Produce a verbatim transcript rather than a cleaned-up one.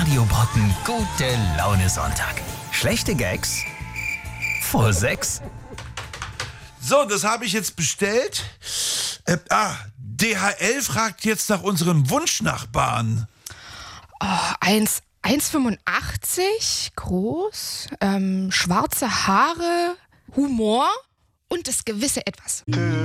Radio Brocken, gute Laune Sonntag. Schlechte Gags vor sechs. So, das habe ich jetzt bestellt. Äh, ah, D H L fragt jetzt nach unserem Wunschnachbarn. Oh, eins Komma fünfundachtzig, groß, ähm, schwarze Haare, Humor und das gewisse Etwas.